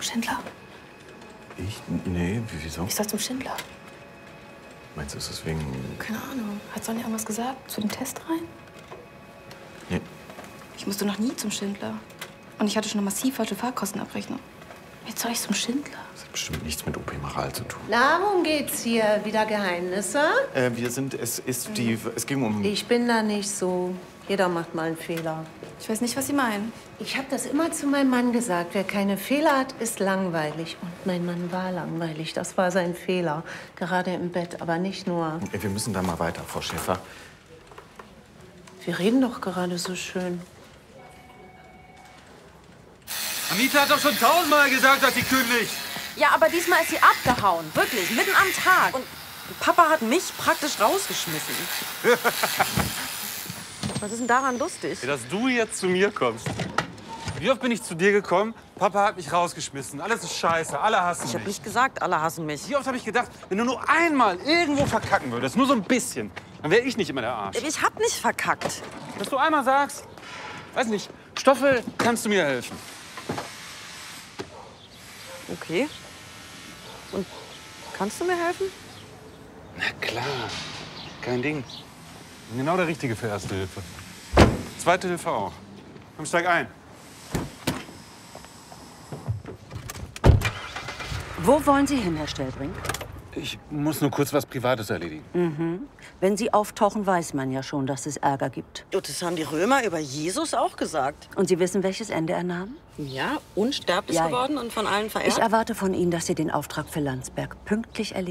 Schindler? Ich? Nee, wieso? Ich soll zum Schindler. Meinst du, ist das wegen... Keine Ahnung. Hat Sonja irgendwas gesagt? Zu dem Test rein? Nee. Ich musste noch nie zum Schindler. Und ich hatte schon eine massiv falsche Fahrkostenabrechnung. Jetzt soll ich zum Schindler? Das hat bestimmt nichts mit OP Maral zu tun. Na, worum geht's hier? Wieder Geheimnisse? Es ging um... Ich bin da nicht so. Jeder macht mal einen Fehler. Ich weiß nicht, was Sie meinen. Ich habe das immer zu meinem Mann gesagt. Wer keine Fehler hat, ist langweilig. Und mein Mann war langweilig. Das war sein Fehler. Gerade im Bett, aber nicht nur. Wir müssen da mal weiter, Frau Schäfer. Wir reden doch gerade so schön. Anita hat doch schon 1000-mal gesagt, dass sie kündigt. Ja, aber diesmal ist sie abgehauen. Wirklich, mitten am Tag. Und Papa hat mich praktisch rausgeschmissen. Was ist denn daran lustig? Ja, dass du jetzt zu mir kommst. Wie oft bin ich zu dir gekommen? Papa hat mich rausgeschmissen. Alles ist scheiße. Alle hassen Ich habe mich. nicht gesagt, alle hassen mich. Wie oft habe ich gedacht, wenn du nur einmal irgendwo verkacken würdest, nur so ein bisschen, dann wäre ich nicht immer der Arsch. Ich hab nicht verkackt. Dass du einmal sagst, weiß nicht, Stoffel, kannst du mir helfen? Okay. Und kannst du mir helfen? Na klar, kein Ding. Bin genau der Richtige für Erste Hilfe. Zweite Hilfe auch. Komm, steig ein. Wo wollen Sie hin, Herr Stellbrink? Ich muss nur kurz was Privates erledigen. Wenn Sie auftauchen, weiß man ja schon, dass es Ärger gibt. Und das haben die Römer über Jesus auch gesagt. Und Sie wissen, welches Ende er nahm? Ja, unsterblich Ja, ja. geworden und von allen verehrt. Ich erwarte von Ihnen, dass Sie den Auftrag für Landsberg pünktlich erledigen.